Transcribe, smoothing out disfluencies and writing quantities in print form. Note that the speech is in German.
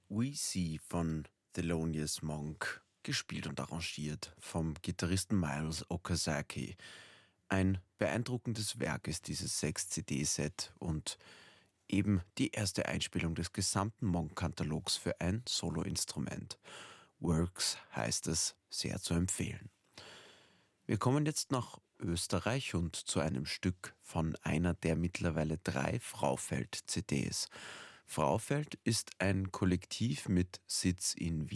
We See von Thelonious Monk, gespielt und arrangiert vom Gitarristen Miles Okazaki. Ein beeindruckendes Werk ist dieses 6-CD-Set und eben die erste Einspielung des gesamten Monk-Katalogs für ein Soloinstrument. Works heißt es, sehr zu empfehlen. Wir kommen jetzt nach Österreich und zu einem Stück von einer der mittlerweile 3 Fraufeld-CDs. Fraufeld ist ein Kollektiv mit Sitz in